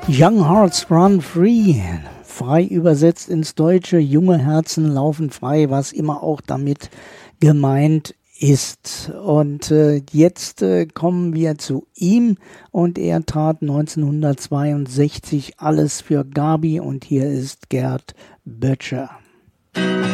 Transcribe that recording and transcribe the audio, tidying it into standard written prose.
Young Hearts Run Free, frei übersetzt ins Deutsche, junge Herzen laufen frei, was immer auch damit gemeint ist. Und jetzt kommen wir zu ihm und er trat 1962 alles für Gabi und hier ist Gerd Böttcher.